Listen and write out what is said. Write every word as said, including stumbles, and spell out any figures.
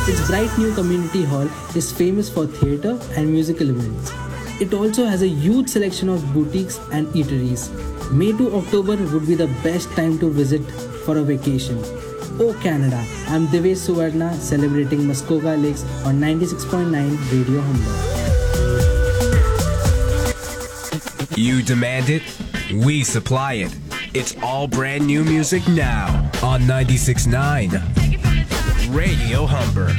Its bright new community hall is famous for theatre and musical events. It also has a huge selection of boutiques and eateries. May to October would be the best time to visit for a vacation. Oh Canada, I'm Devesh Suvarna celebrating Muskoka Lakes on ninety-six point nine Radio Humber. You demand it, we supply it. It's all brand new music now on ninety-six point nine Radio Humber.